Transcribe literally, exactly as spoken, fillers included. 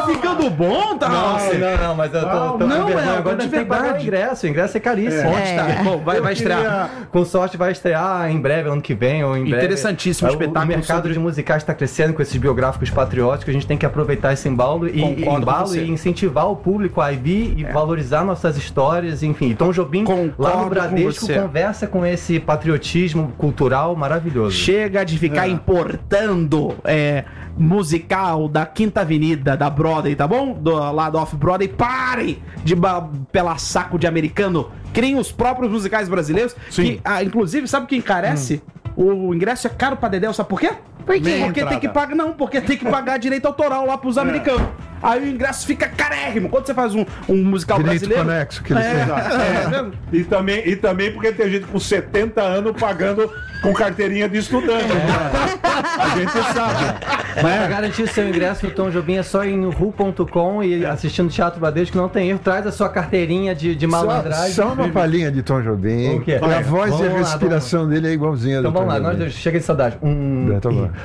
ficando bom, tá? Não, não, não, mas eu tô, tô com Não, vergonha. é, Agora de de verdade. verdade. O ingresso, o ingresso é caríssimo. Onde tá? Bom, vai, vai estrear. queria- Com sorte vai estrear em breve, ano que vem ou em breve. Interessantíssimo O- espetáculo O mercado sobre- de musicais está crescendo com esses biográficos patrióticos. A gente tem que aproveitar esse embalo e, Concordo com embalo você. e incentivar o público a vir e valorizar nossas histórias, enfim. Tom Jobim, Concordo lá no com Bradesco, você. conversa com esse patriotismo cultural maravilhoso. Chega de ficar É. importando é, musical da Quinta Avenida, da Broadway, tá bom? Do, lá do Off-Broadway. Parem de ba- pelar saco de americano. Criem os próprios musicais brasileiros. Sim. Que, ah, inclusive, sabe o que encarece? O ingresso é caro pra Dedéu, sabe por quê? Por quê? Meia Porque tem entrada. que pagar, não, porque tem que pagar direito autoral lá pros americanos. Aí o ingresso fica carérrimo. Quando você faz um, um musical Direito brasileiro. conexo que eles é, têm. é, é, E também, e também porque tem gente com setenta anos pagando com carteirinha de estudante. A gente sabe. Mas para garantir o seu ingresso no Tom Jobim é só ir no ru ponto com e assistindo Teatro Bradesco, não tem erro. Traz a sua carteirinha de, de Só, malandragem. só uma palhinha de Tom Jobim. O quê? A voz Vamos e a lá, respiração dele é igualzinha Então do vamos Tom lá, nós Jobim. dois, chega de saudade. Um, É, tá bom.